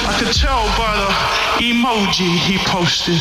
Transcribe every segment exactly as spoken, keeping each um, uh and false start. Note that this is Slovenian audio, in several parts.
I could tell by the emoji he posted.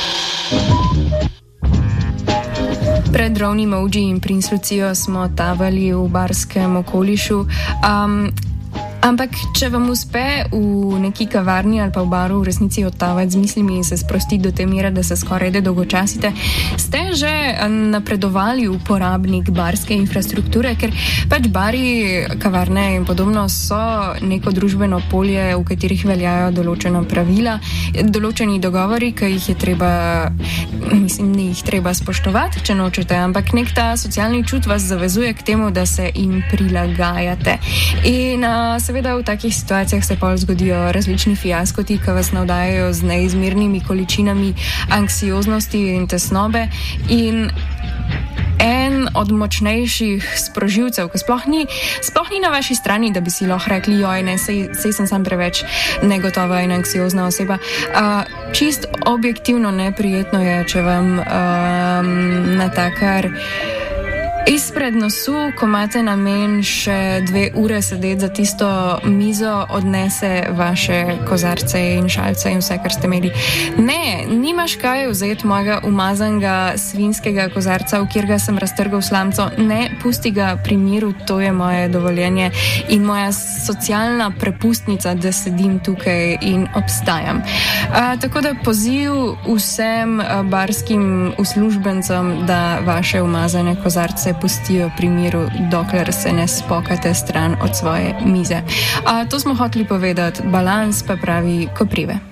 Pred Drone Emoji in Prince Lucijo smo tavali v barskem okolišu. Um, Ampak, če vam uspe v neki kavarni ali pa v baru v resnici odtavati z mislimi in se sprostiti do te mere, da se skoraj da dolgočasite, ste že napredovali uporabnik barske infrastrukture, ker pač bari, kavarne in podobno so neko družbeno polje, v katerih veljajo določena pravila, določeni dogovori, ki jih je treba, mislim, ni jih treba spoštovati, če nočete, ampak nek ta socialni čut vas zavezuje k temu, da se jim prilagajate. In uh, seveda v takih situacijah se pol zgodijo različni fiaskoti, ki vas navdajajo z neizmernimi količinami anksioznosti in tesnobe. In en od močnejših sprožilcev, ki sploh ni, sploh ni na vaši strani, da bi si lahko rekli, joj, ne, sej, sej sem sam preveč negotova in anksiozna oseba. Uh, čist objektivno neprijetno je, če vam um, natakar izpred nosu, ko imate namen še dve ure sedeti za tisto mizo, odnese vaše kozarce in šalce in vse, kar ste imeli. Ne, nimaš kaj vzeti mojega umazanega svinskega kozarca, v kjerga sem raztrgal slamco. Ne, pusti ga pri miru, to je moje dovoljenje in moja socialna prepustnica, da sedim tukaj in obstajam. A, tako da poziv vsem barskim uslužbencem, da vaše umazane kozarce pustijo pri miru, dokler se ne spokate stran od svoje mize. A, to smo hoteli povedati, balans pa pravi koprive.